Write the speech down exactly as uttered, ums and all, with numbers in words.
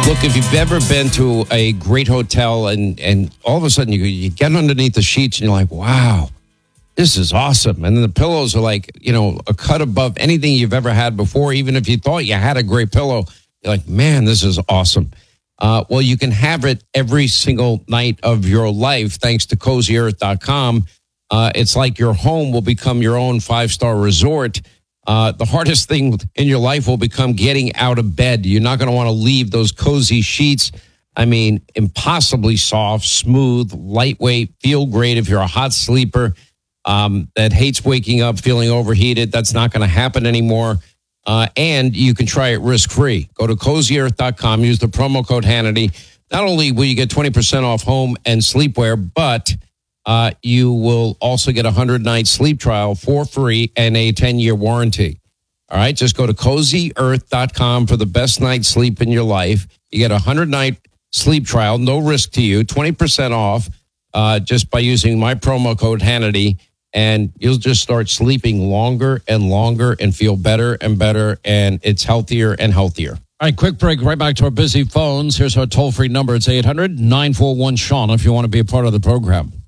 Look, if you've ever been to a great hotel and, and all of a sudden you, you get underneath the sheets and you're like, wow, this is awesome. And then the pillows are like, you know, a cut above anything you've ever had before. Even if you thought you had a great pillow, you're like, man, this is awesome. Uh, well, you can have it every single night of your life thanks to cozy earth dot com. Uh, it's like your home will become your own five-star resort. Uh, the hardest thing in your life will become getting out of bed. You're not going to want to leave those cozy sheets. I mean, impossibly soft, smooth, lightweight, feel great if you're a hot sleeper um, that hates waking up feeling overheated. That's not going to happen anymore. Uh, and you can try it risk-free. Go to cozy earth dot com. Use the promo code Hannity. Not only will you get twenty percent off home and sleepwear, but uh, you will also get a one hundred night sleep trial for free and a ten year warranty. All right, just go to cozy earth dot com for the best night's sleep in your life. You get a one hundred night sleep trial, no risk to you, twenty percent off uh, just by using my promo code Hannity. And you'll just start sleeping longer and longer and feel better and better, and it's healthier and healthier. All right, quick break. Right back to our busy phones. Here's our toll-free number. It's eight hundred nine four one Sean if you want to be a part of the program.